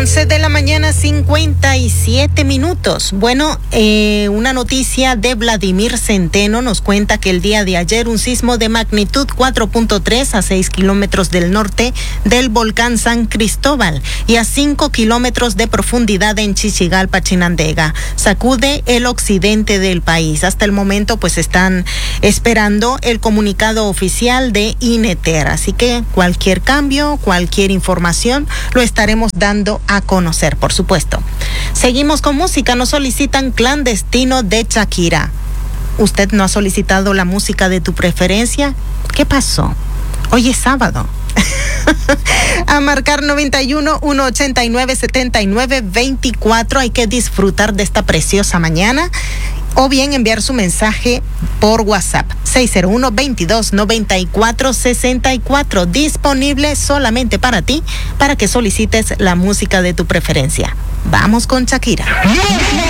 11 de la mañana, 57 minutos. Bueno, una noticia de Vladimir Centeno nos cuenta que el día de ayer un sismo de magnitud 4.3 a 6 kilómetros del norte del volcán San Cristóbal y a 5 kilómetros de profundidad en Chichigalpa, Chinandega, sacude el occidente del país. Hasta el momento pues están esperando el comunicado oficial de INETER, así que cualquier cambio, cualquier información lo estaremos dando a conocer, por supuesto. Seguimos con música. Nos solicitan Clandestino de Shakira. ¿Usted no ha solicitado la música de tu preferencia? ¿Qué pasó? Hoy es sábado. A marcar 91-189-7924. Hay que disfrutar de esta preciosa mañana. O bien enviar su mensaje por WhatsApp 601-2294-64, disponible solamente para ti, para que solicites la música de tu preferencia. Vamos con Shakira.